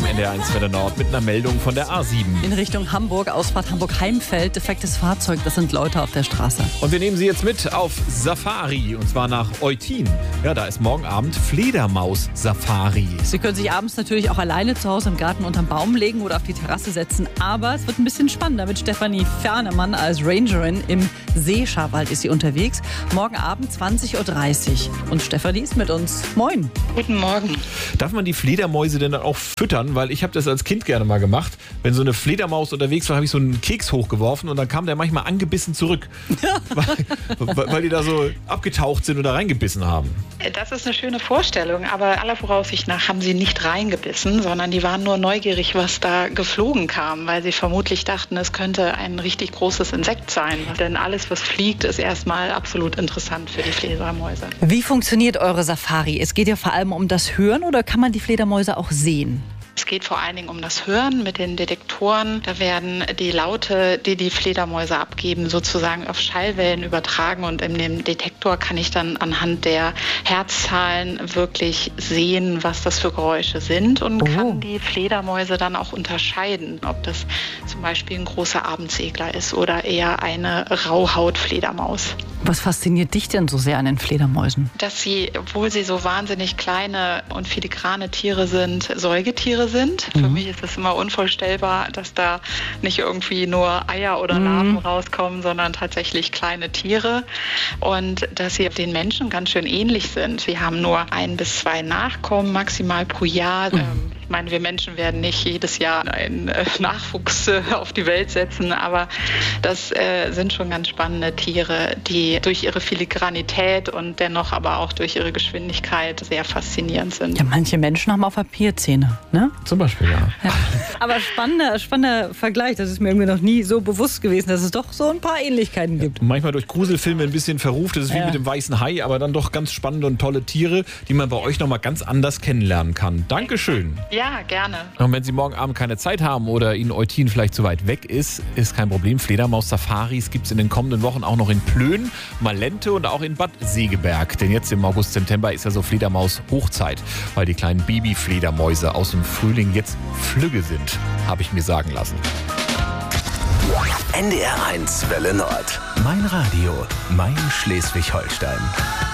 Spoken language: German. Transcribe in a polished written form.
NDR1 Welle Nord mit einer Meldung von der A7. In Richtung Hamburg, Ausfahrt Hamburg-Heimfeld, defektes Fahrzeug, das sind Leute auf der Straße. Und wir nehmen Sie jetzt mit auf Safari, und zwar nach Eutin. Ja, da ist morgen Abend Fledermaus-Safari. Sie können sich abends natürlich auch alleine zu Hause im Garten unterm Baum legen oder auf die Terrasse setzen, aber es wird ein bisschen spannender mit Stefanie Fernemann als Rangerin. Im Seescharwald ist sie unterwegs. Morgen Abend 20.30 Uhr. Und Stefanie ist mit uns. Moin. Guten Morgen. Darf man die Fledermäuse denn dann auch füttern? Weil ich habe das als Kind gerne mal gemacht. Wenn so eine Fledermaus unterwegs war, habe ich so einen Keks hochgeworfen und dann kam der manchmal angebissen zurück. weil die da so abgetaucht sind und da reingebissen haben. Das ist eine schöne Vorstellung, aber aller Voraussicht nach haben sie nicht reingebissen, sondern die waren nur neugierig, was da geflogen kam, weil sie vermutlich dachten, es könnte ein richtig großes Insekt sein. Denn alles, was fliegt, ist erstmal absolut interessant für die Fledermäuse. Wie funktioniert eure Safari? Es geht ja vor allem um das Hören oder kann man die Fledermäuse auch sehen? Es geht vor allen Dingen um das Hören mit den Detektoren. Da werden die Laute, die die Fledermäuse abgeben, sozusagen auf Schallwellen übertragen. Und in dem Detektor kann ich dann anhand der Herzzahlen wirklich sehen, was das für Geräusche sind und kann die Fledermäuse dann auch unterscheiden, ob das zum Beispiel ein großer Abendsegler ist oder eher eine Rauhautfledermaus. Was fasziniert dich denn so sehr an den Fledermäusen? Dass sie, obwohl sie so wahnsinnig kleine und filigrane Tiere sind, Säugetiere sind. Für mich ist es immer unvorstellbar, dass da nicht irgendwie nur Eier oder Larven rauskommen, sondern tatsächlich kleine Tiere. Und dass sie den Menschen ganz schön ähnlich sind. Sie haben nur 1 bis 2 Nachkommen maximal pro Jahr. Ich meine, wir Menschen werden nicht jedes Jahr einen Nachwuchs auf die Welt setzen, aber das sind schon ganz spannende Tiere, die durch ihre Filigranität und dennoch aber auch durch ihre Geschwindigkeit sehr faszinierend sind. Ja, manche Menschen haben auch Papierzähne, ne? Zum Beispiel, ja. Aber spannender Vergleich. Das ist mir irgendwie noch nie so bewusst gewesen, dass es doch so ein paar Ähnlichkeiten gibt. Manchmal durch Gruselfilme ein bisschen verruft. Das ist wie mit dem weißen Hai, aber dann doch ganz spannende und tolle Tiere, die man bei euch nochmal ganz anders kennenlernen kann. Dankeschön. Ja, gerne. Und wenn Sie morgen Abend keine Zeit haben oder Ihnen Eutin vielleicht zu weit weg ist kein Problem. Fledermaus-Safaris gibt es in den kommenden Wochen auch noch in Plön, Malente und auch in Bad Segeberg. Denn jetzt im August, September ist ja so Fledermaus-Hochzeit, weil die kleinen Babyfledermäuse aus dem Frühling jetzt flügge sind, habe ich mir sagen lassen. NDR1 Welle Nord. Mein Radio, mein Schleswig-Holstein.